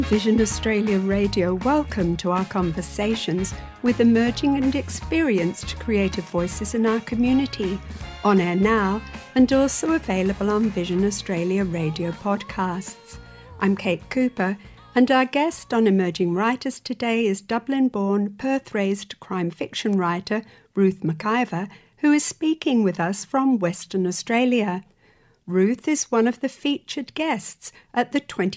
Vision Australia Radio, welcome to our conversations with emerging and experienced creative voices in our community, on air now and also available on Vision Australia Radio podcasts. I'm Kate Cooper, and our guest on Emerging Writers today is Dublin-born, Perth-raised crime fiction writer Ruth McIver, who is speaking with us from Western Australia. Ruth is one of the featured guests at the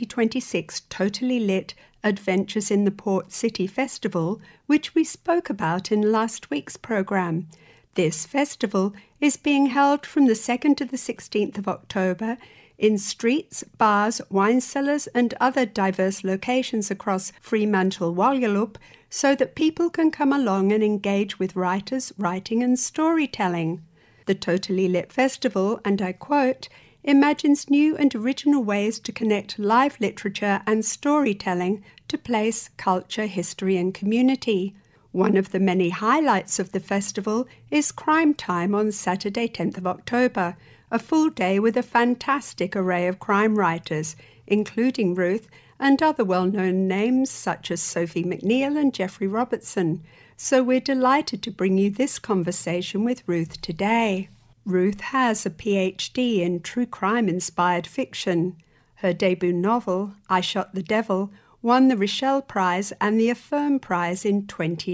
2026 Totally Lit Adventures in the Port City Festival, which we spoke about in last week's programme. This festival is being held from the 2nd to the 16th of October in streets, bars, wine cellars and other diverse locations across Fremantle-Wyalup so that people can come along and engage with writers, writing and storytelling. The Totally Lit Festival, and I quote, imagines new and original ways to connect live literature and storytelling to place, culture, history and community. One of the many highlights of the festival is Crime Time on Saturday 10th of October, a full day with a fantastic array of crime writers, including Ruth and other well-known names such as Sophie McNeill and Jeffrey Robertson. So we're delighted to bring you this conversation with Ruth today. Ruth has a PhD in true crime-inspired fiction. Her debut novel, I Shot the Devil, won the Richelle Prize and the Affirm Prize in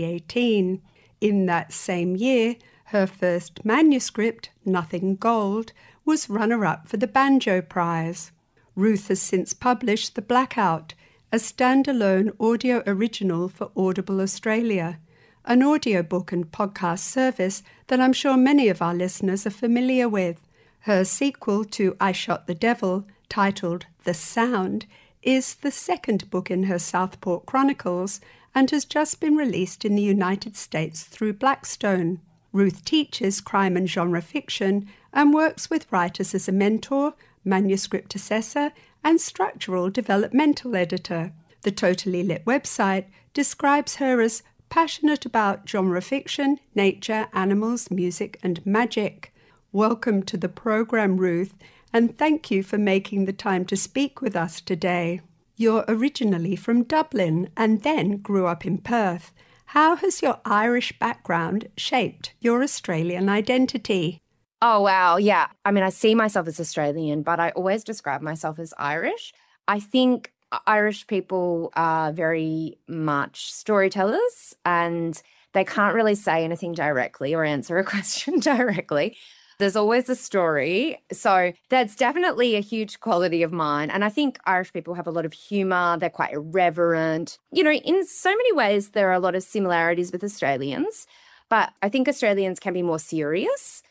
2018. In that same year, her first manuscript, Nothing Gold, was runner-up for the Banjo Prize. Ruth has since published The Blackout, a standalone audio original for Audible Australia, an audiobook and podcast service that I'm sure many of our listeners are familiar with. Her sequel to I Shot the Devil, titled The Sound, is the second book in her Southport Chronicles and has just been released in the United States through Blackstone. Ruth teaches crime and genre fiction and works with writers as a mentor, manuscript assessor, and structural developmental editor. The Totally Lit website describes her as passionate about genre fiction, nature, animals, music, and magic. Welcome to the program, Ruth, and thank you for making the time to speak with us today. You're originally from Dublin and then grew up in Perth. How has your Irish background shaped your Australian identity? Oh, wow. Yeah. I mean, I see myself as Australian, but I always describe myself as Irish. I think Irish people are very much storytellers and they can't really say anything directly or answer a question directly. There's always a story. So that's definitely a huge quality of mine. And I think Irish people have a lot of humour. They're quite irreverent. You know, in so many ways, there are a lot of similarities with Australians, but I think Australians can be more serious.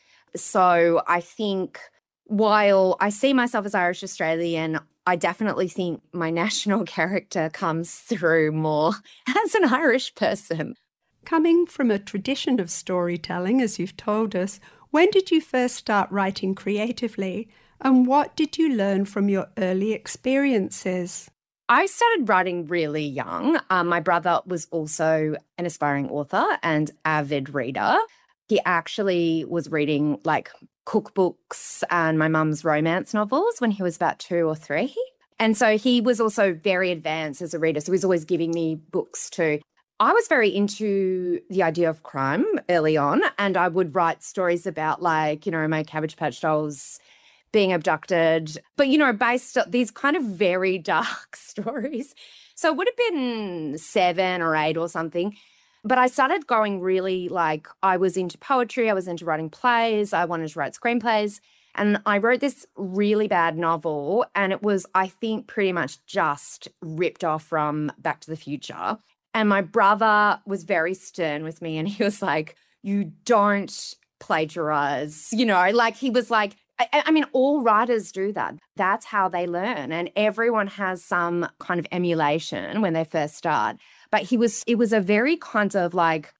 So I think while I see myself as Irish Australian, I definitely think my national character comes through more as an Irish person. Coming from a tradition of storytelling, as you've told us, when did you first start writing creatively, and what did you learn from your early experiences? I started writing really young. My brother was also an aspiring author and avid reader. He actually was reading like cookbooks and my mum's romance novels when he was about 2 or 3. And so he was also very advanced as a reader. So he was always giving me books too. I was very into the idea of crime early on, and I would write stories about like, you know, my Cabbage Patch dolls being abducted, but, you know, based on these kind of very dark stories. So it would have been 7 or 8 or something. But I started going really like I was into poetry, I was into writing plays, I wanted to write screenplays. And I wrote this really bad novel and it was, I think, pretty much just ripped off from Back to the Future. And my brother was very stern with me and he was like, you don't plagiarize. You know, like he was like, I mean, all writers do that. That's how they learn. And everyone has some kind of emulation when they first start. But it was a very kind of like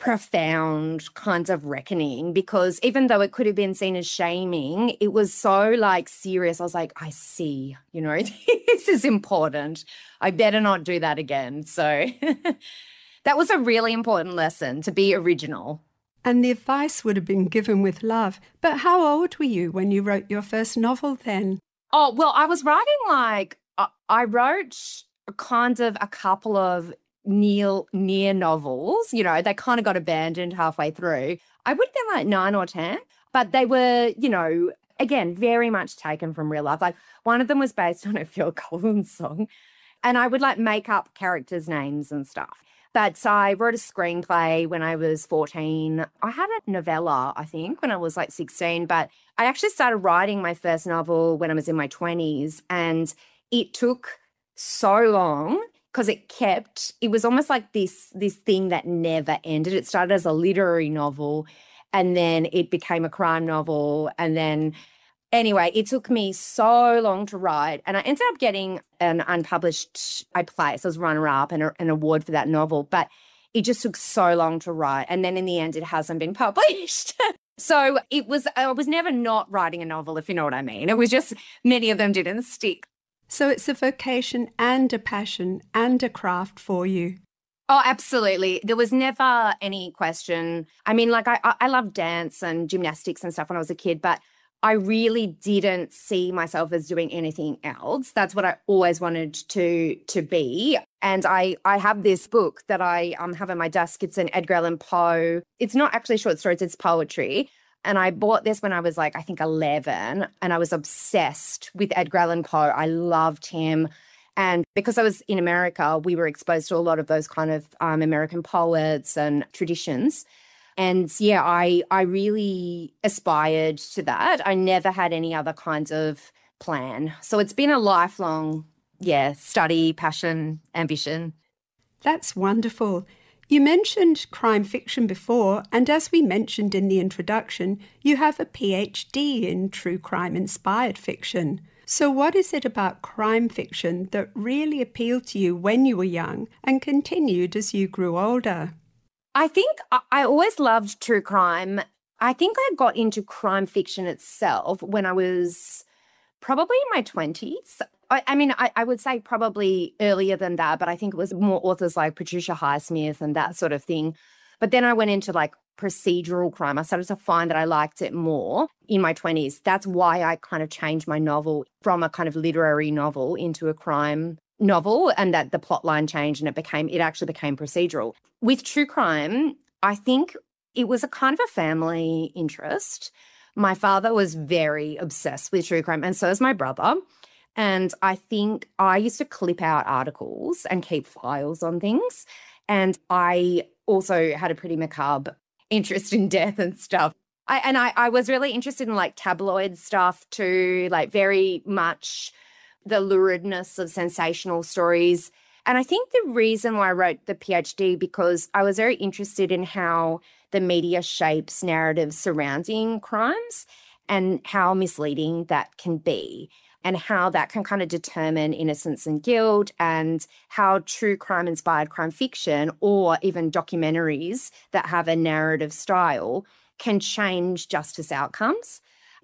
profound kind of reckoning, because even though it could have been seen as shaming, it was so like serious. I was like, I see, you know, this is important. I better not do that again. So that was a really important lesson, to be original. And the advice would have been given with love. But how old were you when you wrote your first novel then? Oh, well, I was writing like, I wrote kind of a couple of near novels. You know, they kind of got abandoned halfway through. I would have been like 9 or 10, but they were, you know, again, very much taken from real life. Like one of them was based on a Phil Collins song, and I would like make up characters' names and stuff. But so I wrote a screenplay when I was 14. I had a novella, I think, when I was like 16, but I actually started writing my first novel when I was in my 20s, and it took so long because it was almost like this thing that never ended. It started as a literary novel, and then it became a crime novel, and then anyway, it took me so long to write, and I ended up getting an unpublished place. I was runner-up and an award for that novel, but it just took so long to write, and then in the end, it hasn't been published. So I was never not writing a novel, if you know what I mean. It was just many of them didn't stick. So it's a vocation and a passion and a craft for you. Oh, absolutely. There was never any question. I mean, like I love dance and gymnastics and stuff when I was a kid, but I really didn't see myself as doing anything else. That's what I always wanted to be. And I have this book that I have on my desk. It's an Edgar Allan Poe. It's not actually short stories, it's poetry. And I bought this when I was like, I think 11, and I was obsessed with Edgar Allan Poe. I loved him. And because I was in America, we were exposed to a lot of those kind of American poets and traditions. And yeah, I really aspired to that. I never had any other kinds of plan. So it's been a lifelong, study, passion, ambition. That's wonderful. You mentioned crime fiction before, and as we mentioned in the introduction, you have a PhD in true crime-inspired fiction. So what is it about crime fiction that really appealed to you when you were young and continued as you grew older? I think I always loved true crime. I think I got into crime fiction itself when I was probably in my 20s. I would say probably earlier than that, but I think it was more authors like Patricia Highsmith and that sort of thing. But then I went into like procedural crime. I started to find that I liked it more in my 20s. That's why I kind of changed my novel from a kind of literary novel into a crime novel, and that the plot line changed and it actually became procedural. With true crime, I think it was a kind of a family interest. My father was very obsessed with true crime, and so is my brother. And I think I used to clip out articles and keep files on things. And I also had a pretty macabre interest in death and stuff. I was really interested in like tabloid stuff too, like very much the luridness of sensational stories. And I think the reason why I wrote the PhD, because I was very interested in how the media shapes narratives surrounding crimes and how misleading that can be, and how that can kind of determine innocence and guilt, and how true crime-inspired crime fiction or even documentaries that have a narrative style can change justice outcomes.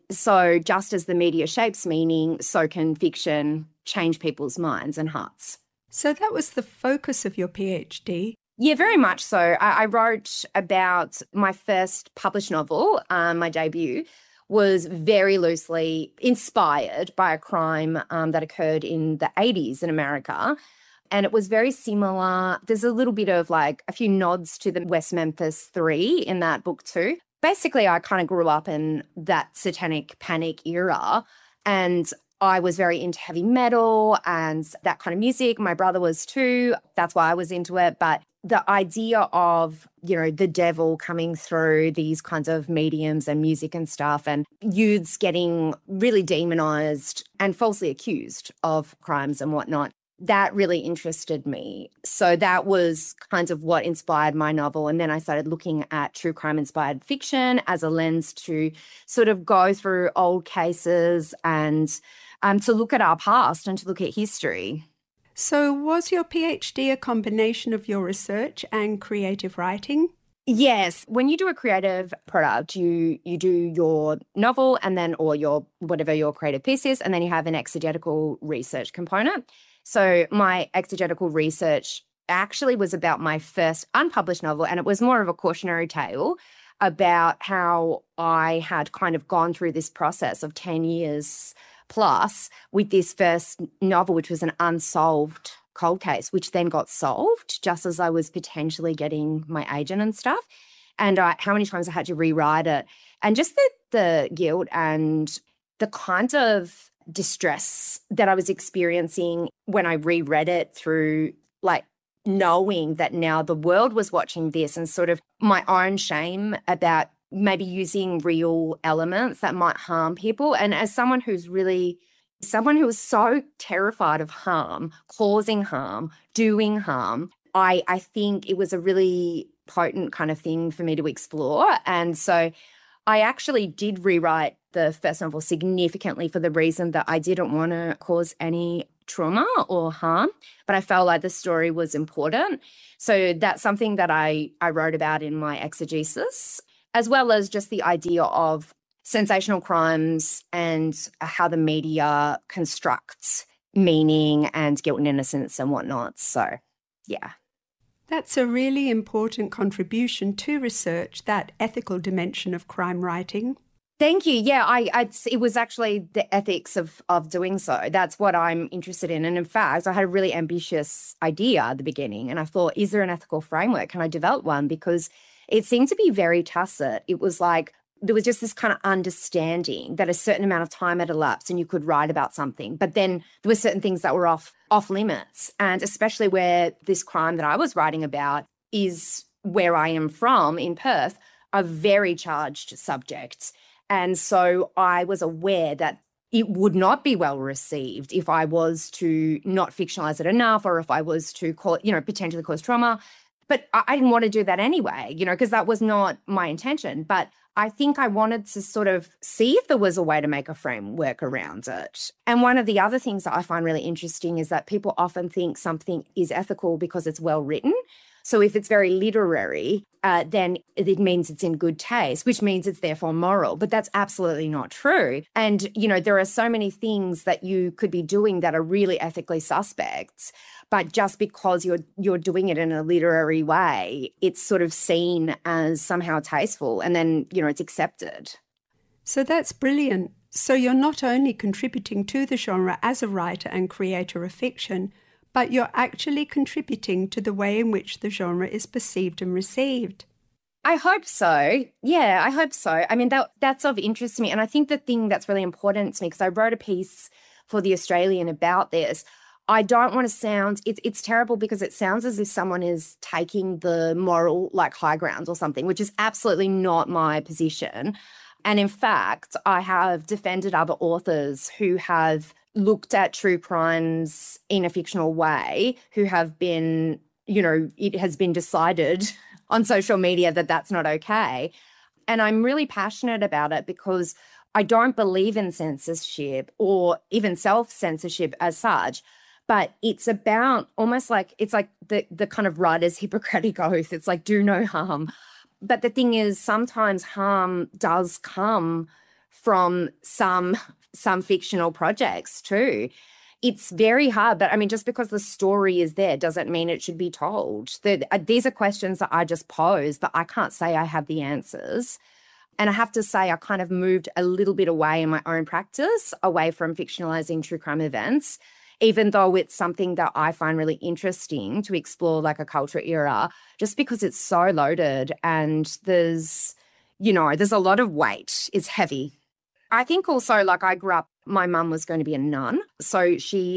So just as the media shapes meaning, so can fiction change people's minds and hearts. So that was the focus of your PhD? Yeah, very much so. I wrote about my first published novel, my debut, was very loosely inspired by a crime that occurred in the 80s in America. And it was very similar. There's a little bit of like a few nods to the West Memphis 3 in that book too. Basically, I kind of grew up in that satanic panic era, and I was very into heavy metal and that kind of music. My brother was too. That's why I was into it. But the idea of, the devil coming through these kinds of mediums and music and stuff, and youths getting really demonized and falsely accused of crimes and whatnot, that really interested me. So that was kind of what inspired my novel. And then I started looking at true crime-inspired fiction as a lens to sort of go through old cases and to look at our past and to look at history. So was your PhD a combination of your research and creative writing? Yes. When you do a creative product, you do your novel and then, or your whatever your creative piece is, and then you have an exegetical research component. So my exegetical research actually was about my first unpublished novel, and it was more of a cautionary tale about how I had kind of gone through this process of 10 years plus with this first novel, which was an unsolved cold case, which then got solved just as I was potentially getting my agent and stuff. And how many times I had to rewrite it. And just the guilt and the kind of distress that I was experiencing when I reread it through, like, knowing that now the world was watching this, and sort of my own shame about maybe using real elements that might harm people. And as someone who was so terrified of harm, causing harm, doing harm, I think it was a really potent kind of thing for me to explore. And so I actually did rewrite the first novel significantly for the reason that I didn't want to cause any trauma or harm, but I felt like the story was important. So that's something that I wrote about in my exegesis, as well as just the idea of sensational crimes and how the media constructs meaning and guilt and innocence and whatnot. So, yeah. That's a really important contribution to research, that ethical dimension of crime writing. Thank you. Yeah, it was actually the ethics of doing so. That's what I'm interested in. And in fact, I had a really ambitious idea at the beginning, and I thought, is there an ethical framework? Can I develop one? Because it seemed to be very tacit. It was like there was just this kind of understanding that a certain amount of time had elapsed and you could write about something. But then there were certain things that were off limits. And especially where this crime that I was writing about is where I am from in Perth, a very charged subject. And so I was aware that it would not be well received if I was to not fictionalize it enough, or if I was to potentially cause trauma. But I didn't want to do that anyway, because that was not my intention. But I think I wanted to sort of see if there was a way to make a framework around it. And one of the other things that I find really interesting is that people often think something is ethical because it's well written. So if it's very literary, then it means it's in good taste, which means it's therefore moral. But that's absolutely not true. And, there are so many things that you could be doing that are really ethically suspect. But just because you're doing it in a literary way, it's sort of seen as somehow tasteful, and then, it's accepted. So that's brilliant. So you're not only contributing to the genre as a writer and creator of fiction, but you're actually contributing to the way in which the genre is perceived and received. I hope so. Yeah, I hope so. I mean, that's of interest to me. And I think the thing that's really important to me, because I wrote a piece for The Australian about this, I don't want to sound, it's terrible because it sounds as if someone is taking the moral, like, high ground or something, which is absolutely not my position. And in fact, I have defended other authors who have looked at true crimes in a fictional way, who have been, it has been decided on social media that that's not okay. And I'm really passionate about it because I don't believe in censorship or even self-censorship as such. But it's about almost like, it's like the kind of writer's Hippocratic oath. It's like, do no harm. But the thing is, sometimes harm does come from some fictional projects too. It's very hard, but I mean, just because the story is there doesn't mean it should be told. These are questions that I just pose, but I can't say I have the answers. And I have to say, I kind of moved a little bit away in my own practice, away from fictionalizing true crime events, even though it's something that I find really interesting to explore, like a culture era, just because it's so loaded and there's a lot of weight. It's heavy. I think also, like, I grew up, my mum was going to be a nun. So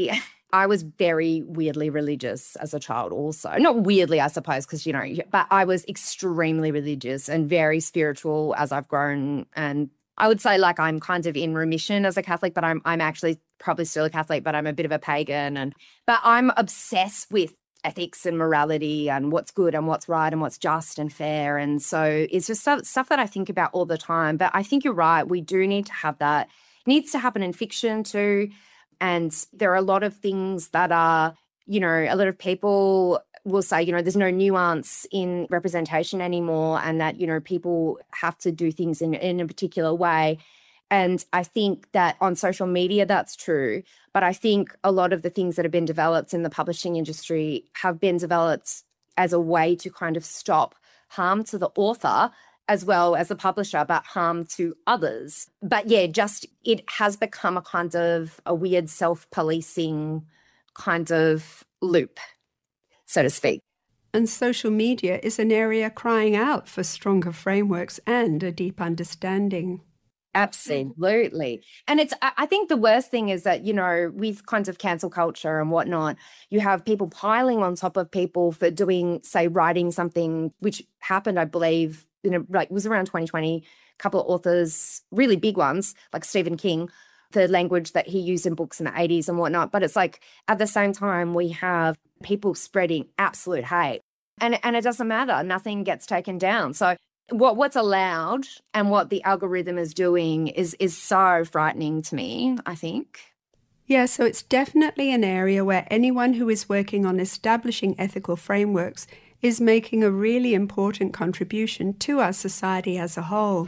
I was very weirdly religious as a child also. Not weirdly, I suppose, because, but I was extremely religious and very spiritual as I've grown. And I would say, like, I'm kind of in remission as a Catholic, but I'm actually probably still a Catholic, but I'm a bit of a pagan. But I'm obsessed with ethics and morality and what's good and what's right and what's just and fair. And so it's just stuff that I think about all the time. But I think you're right. We do need to have that. It needs to happen in fiction too. And there are a lot of things that are, a lot of people will say, there's no nuance in representation anymore, and that, people have to do things in a particular way. And I think that on social media, that's true. But I think a lot of the things that have been developed in the publishing industry have been developed as a way to kind of stop harm to the author as well as the publisher, but harm to others. But yeah, just it has become a kind of a weird self-policing kind of loop, so to speak. And social media is an area crying out for stronger frameworks and a deep understanding. Absolutely. And I think the worst thing is that, with kinds of cancel culture and whatnot, you have people piling on top of people for doing, say, writing something, which happened, I believe, it was around 2020, a couple of authors, really big ones, like Stephen King, the language that he used in books in the 80s and whatnot. But it's like, at the same time, we have people spreading absolute hate. And it doesn't matter. Nothing gets taken down. So what's allowed and what the algorithm is doing is so frightening to me, I think. Yeah, so it's definitely an area where anyone who is working on establishing ethical frameworks is making a really important contribution to our society as a whole.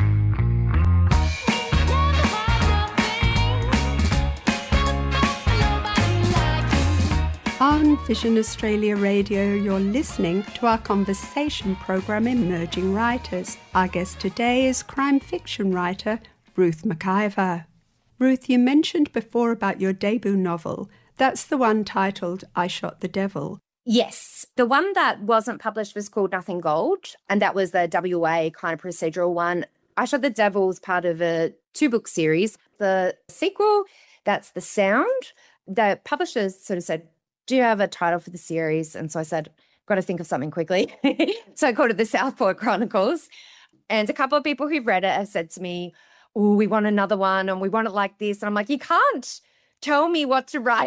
On Vision Australia Radio, you're listening to our conversation program, Emerging Writers. Our guest today is crime fiction writer Ruth McIver. Ruth, you mentioned before about your debut novel. That's the one titled I Shot the Devil. Yes. The one that wasn't published was called Nothing Gold, and that was the WA kind of procedural one. I Shot the Devil is part of a 2-book series. The sequel, that's The Sound. The publishers sort of said, do you have a title for the series? And so I said, got to think of something quickly. So I called it The Southport Chronicles. And a couple of people who've read it have said to me, oh, we want another one and we want it like this. And I'm like, you can't tell me what to write.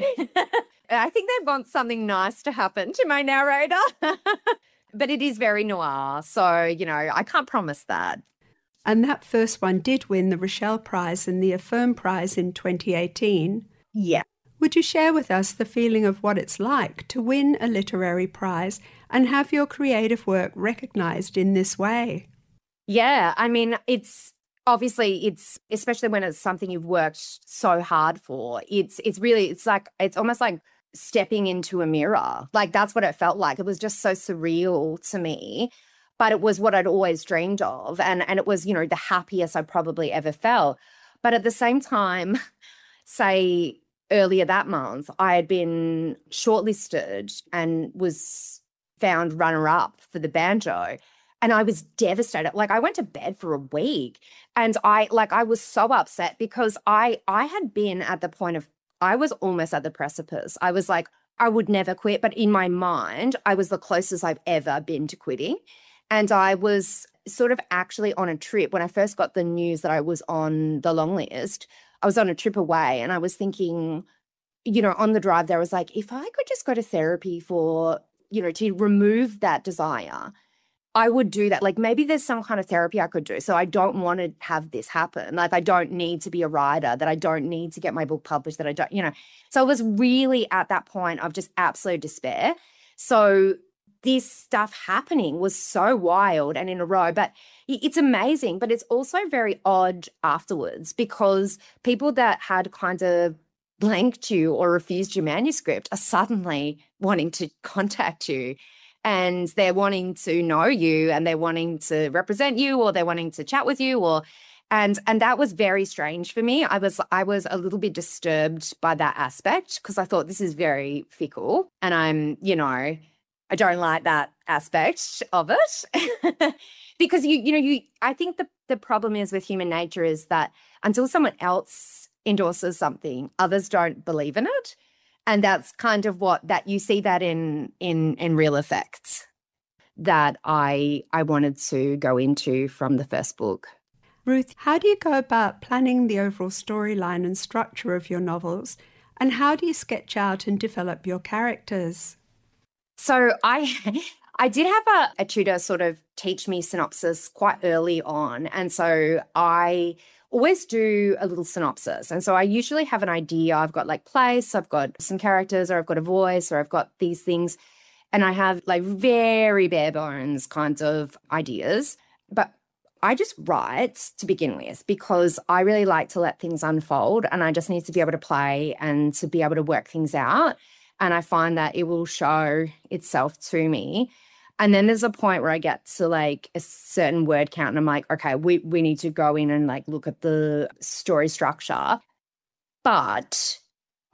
I think they want something nice to happen to my narrator. But it is very noir. So, I can't promise that. And that first one did win the Rochelle Prize and the Affirm Prize in 2018. Yeah. Would you share with us the feeling of what it's like to win a literary prize and have your creative work recognised in this way? Yeah, I mean, it's especially when it's something you've worked so hard for. It's almost like stepping into a mirror. Like, that's what it felt like. It was just so surreal to me, but it was what I'd always dreamed of, and it was, the happiest I probably ever felt. But at the same time, say, earlier that month, I had been shortlisted and was found runner-up for the Banjo. And I was devastated. Like, I went to bed for a week and I was so upset because I had been at the point of, I was almost at the precipice. I was like, I would never quit. But in my mind, I was the closest I've ever been to quitting. And I was sort of actually on a trip. When I first got the news that I was on the long list, I was on a trip away and I was thinking, on the drive there, I was like, if I could just go to therapy for, to remove that desire, I would do that. Like, maybe there's some kind of therapy I could do. So I don't want to have this happen. Like, I don't need to be a writer, that I don't need to get my book published, that I don't, So I was really at that point of just absolute despair. So this stuff happening was so wild and in a row, but it's amazing, but it's also very odd afterwards because people that had kind of blanked you or refused your manuscript are suddenly wanting to contact you, and they're wanting to know you and they're wanting to represent you, or they're wanting to chat with you, and that was very strange for me. I was a little bit disturbed by that aspect because I thought, this is very fickle, and I don't like that aspect of it. Because I think the problem is with human nature is that until someone else endorses something, others don't believe in it. And that's kind of that you see that in Real Effects that I wanted to go into from the first book. Ruth, how do you go about planning the overall storyline and structure of your novels? And how do you sketch out and develop your characters? So I did have a tutor sort of teach me synopsis quite early on. And so I always do a little synopsis. And so I usually have an idea. I've got like place, I've got some characters, or I've got a voice, or I've got these things. And I have like very bare bones kinds of ideas. But I just write to begin with because I really like to let things unfold, and I just need to be able to play and to be able to work things out. And I find that it will show itself to me. And then there's a point where I get to like a certain word count and I'm like, okay, we need to go in and like look at the story structure. But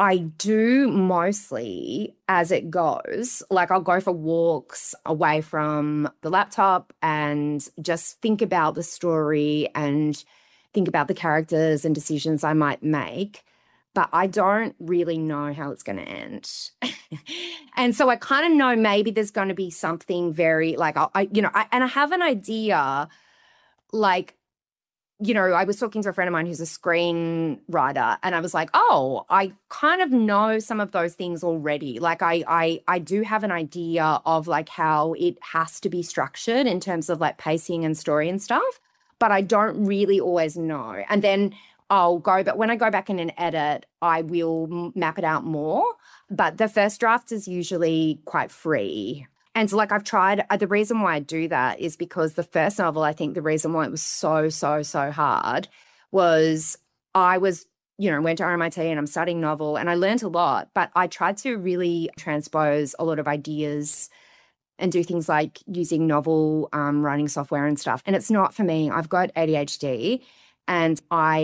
I do mostly as it goes. Like I'll go for walks away from the laptop and just think about the story and think about the characters and decisions I might make. But I don't really know how it's going to end. And so I kind of know maybe there's going to be something very like, I have an idea like, I was talking to a friend of mine who's a screenwriter, and I was like, oh, I kind of know some of those things already. Like I do have an idea of like how it has to be structured in terms of like pacing and story and stuff, but I don't really always know. And then but when I go back in and edit, I will map it out more. But the first draft is usually quite free. And so like I've tried, the reason why I do that is because the first novel, I think the reason why it was so, so, so hard was I was, went to RMIT and I'm studying novel and I learned a lot, but I tried to really transpose a lot of ideas and do things like using novel writing software and stuff. And it's not for me. I've got ADHD and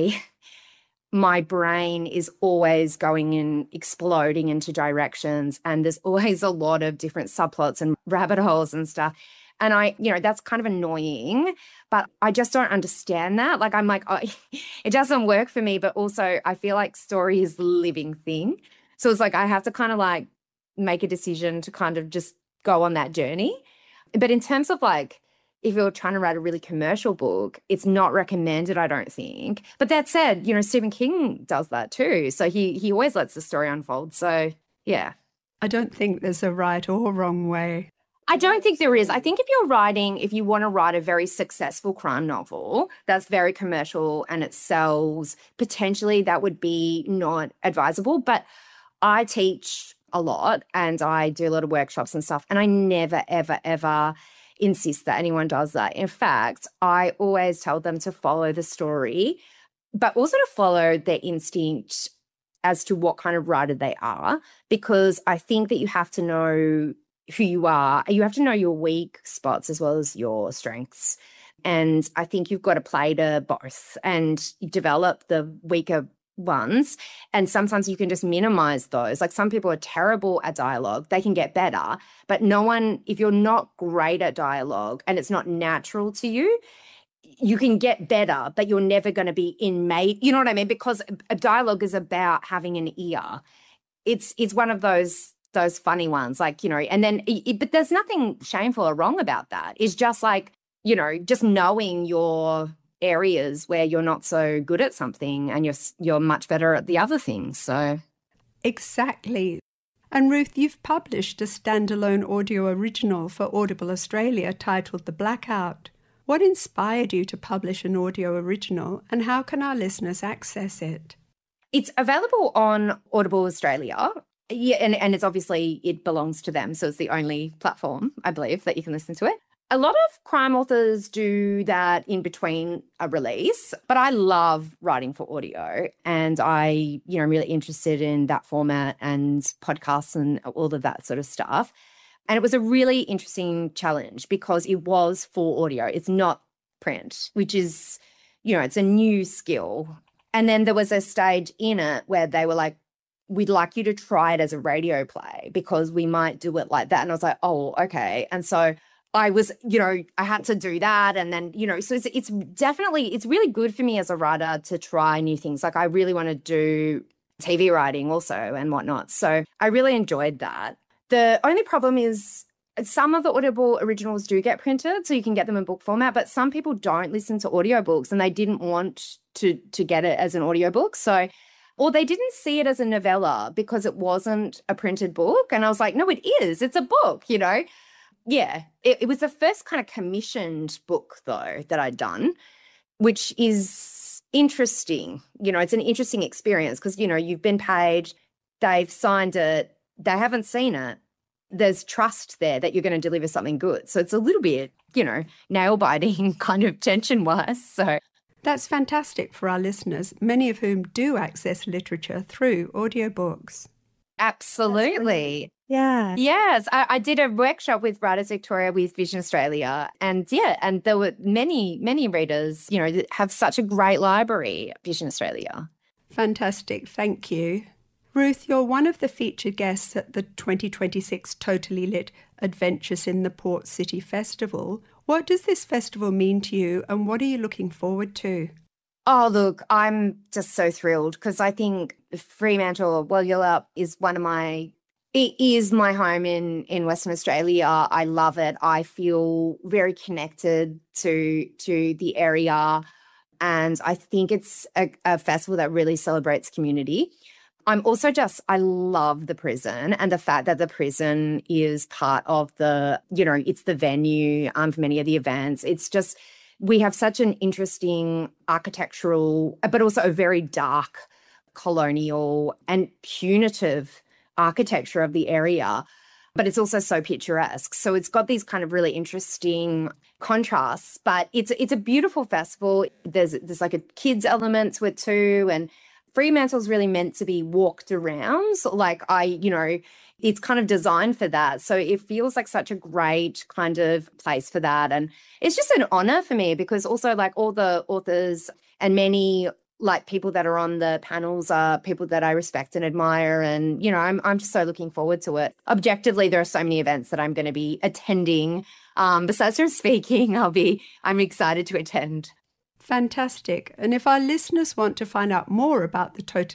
my brain is always going and exploding into directions, and there's always a lot of different subplots and rabbit holes and stuff. And that's kind of annoying, but I just don't understand that. Like, I'm like, oh, it doesn't work for me, but also I feel like story is the living thing. So it's like, I have to kind of like make a decision to kind of just go on that journey. But in terms of like, if you're trying to write a really commercial book, it's not recommended, I don't think. But that said, Stephen King does that too. So he always lets the story unfold. So, yeah. I don't think there's a right or wrong way. I don't think there is. I think if you want to write a very successful crime novel that's very commercial and it sells, potentially that would be not advisable. But I teach a lot and I do a lot of workshops and stuff, and I never, ever, ever insist that anyone does that. In fact, I always tell them to follow the story, but also to follow their instinct as to what kind of writer they are, because I think that you have to know who you are. You have to know your weak spots as well as your strengths. And I think you've got to play to both and develop the weaker ones. And sometimes you can just minimize those. Like some people are terrible at dialogue, they can get better, but if you're not great at dialogue and it's not natural to you, you can get better, but you're never going to be you know what I mean? Because a dialogue is about having an ear. It's one of those funny ones, like, and then, but there's nothing shameful or wrong about that. It's just like, just knowing your areas where you're not so good at something and you're much better at the other things. So exactly. And Ruth, you've published a standalone audio original for Audible Australia titled The Blackout. What inspired you to publish an audio original, and how can our listeners access it? It's available on Audible Australia. Yeah, and it's obviously, it belongs to them. So it's the only platform, I believe, that you can listen to it. A lot of crime authors do that in between a release, but I love writing for audio, and I'm really interested in that format and podcasts and all of that sort of stuff. And it was a really interesting challenge because it was for audio. It's not print, which is, it's a new skill. And then there was a stage in it where they were like, we'd like you to try it as a radio play because we might do it like that. And I was like, oh, okay. And so I was, I had to do that. And then, so it's really good for me as a writer to try new things. Like I really want to do TV writing also and whatnot. So I really enjoyed that. The only problem is some of the Audible originals do get printed, so you can get them in book format, but some people don't listen to audiobooks and they didn't want to get it as an audiobook. So, or they didn't see it as a novella because it wasn't a printed book. And I was like, no, it is. It's a book, Yeah, it was the first kind of commissioned book, though, that I'd done, which is interesting. It's an interesting experience because, you've been paid, they've signed it, they haven't seen it. There's trust there that you're going to deliver something good. So it's a little bit, nail-biting kind of tension-wise. So that's fantastic for our listeners, many of whom do access literature through audiobooks. Absolutely. Yeah. Yes. I did a workshop with Writers Victoria with Vision Australia. And there were many readers, that have such a great library at Vision Australia. Fantastic. Thank you. Ruth, you're one of the featured guests at the 2026 Totally Lit Adventures in the Port City Festival. What does this festival mean to you, and what are you looking forward to? Oh, look, I'm just so thrilled because I think Fremantle, Wodgulup is it is my home in Western Australia. I love it. I feel very connected to the area. And I think it's a festival that really celebrates community. I love the prison and the fact that the prison is part of it's the venue for many of the events. It's just, we have such an interesting architectural, but also a very dark colonial and punitive architecture of the area, but it's also so picturesque. So it's got these kind of really interesting contrasts, but it's a beautiful festival. There's like a kids element to it too, and Fremantle's really meant to be walked around. It's kind of designed for that. So it feels like such a great kind of place for that. And it's just an honor for me because also like all the authors and many like people that are on the panels are people that I respect and admire. And, I'm just so looking forward to it. Objectively, there are so many events that I'm going to be attending. Besides from speaking, I'm excited to attend. Fantastic. And if our listeners want to find out more about the Totally